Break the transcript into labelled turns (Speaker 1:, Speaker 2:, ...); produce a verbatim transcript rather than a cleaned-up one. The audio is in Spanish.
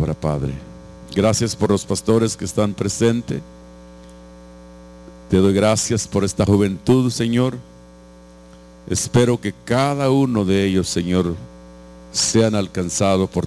Speaker 1: palabra, Padre. Gracias por los pastores que están presentes. Te doy gracias por esta juventud, Señor. Espero que cada uno de ellos, Señor, sean alcanzados por